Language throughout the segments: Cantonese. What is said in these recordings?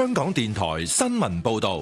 香港電台新聞報道。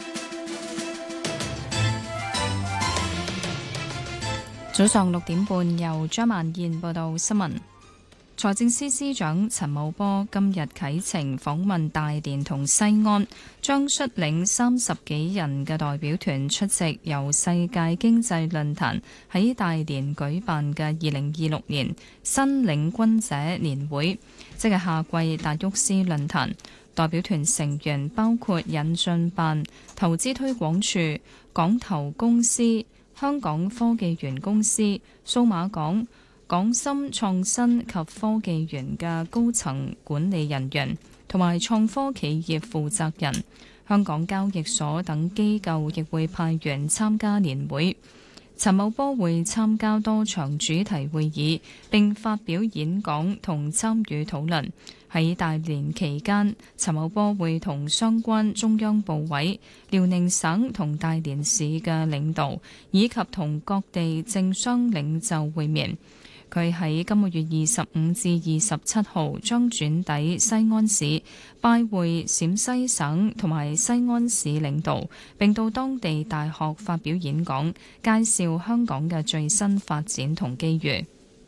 早上6點半，由張曼燕報道新聞。財政司司長陳茂波今日啟程訪問大連同西安，將率領30幾人嘅代表團出席由世界經濟論壇喺大連舉辦嘅2026年新領軍者年會，即係夏季達沃斯論壇。代表團成員包括引進辦、投資推廣署、港投公司、香港科技園公司、數碼港、港深創新及科技園嘅高層管理人員同埋創科企業負責人，香港交易所等機構亦會派員參加年會。陳茂波會參加多場主題會議，並發表演講同參與討論。喺大連期間，陳茂波會同相關中央部委、遼寧省同大連市嘅領導，以及同各地政商領袖會面。佢喺今個月25至27號將轉抵西安市，拜會陝西省同埋西安市領導，並到當地大學發表演講，介紹香港嘅最新發展同機遇。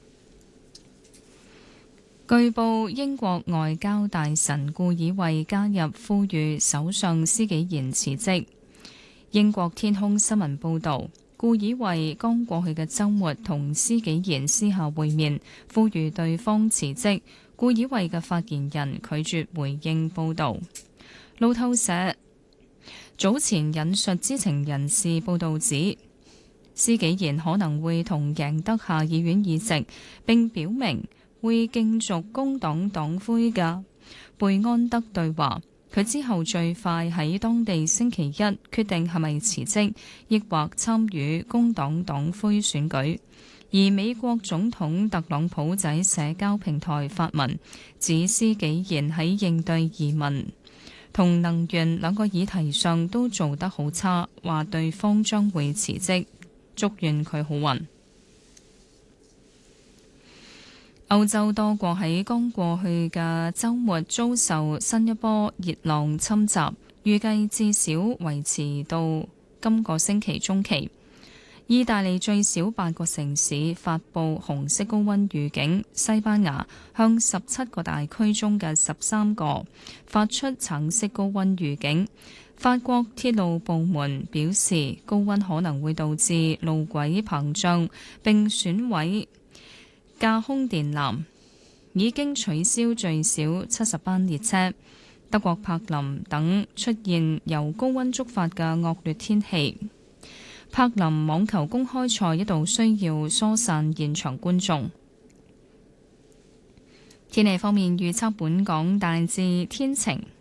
據報，英國外交大臣顧以慧加入呼籲首相施紀賢辭職。英國天空新聞報導，顧以慧剛過去嘅週末同施紀賢私下會面，呼籲對方辭職。顧以慧嘅發言人拒絕回應報導。路透社早前引述知情人士報導指，施紀賢可能會同贏得下議院議席，並表明會競逐工黨黨魁嘅貝安德對話。佢之後最快喺當地星期一決定係咪辭職，抑或參與工黨黨魁選舉。而美國總統特朗普喺社交平台發文，指施紀賢喺應對移民同能源兩個議題上都做得好差，話對方將會辭職，祝願佢好運。歐洲多國喺剛過去嘅週末遭受新一波熱浪侵襲，預計至少維持到今個星期中期。意大利最少8個城市發布紅色高溫預警，西班牙向17個大區中嘅13個發出橙色高溫預警。法國鐵路部門表示，高溫可能會導致路軌膨脹並損毀架空電纜，已經取消最少70班列車。德國柏林等出現由高溫觸發嘅惡劣天氣，柏林網球公開賽一度需要疏散現場觀眾。天氣方面預測，本港大致天晴，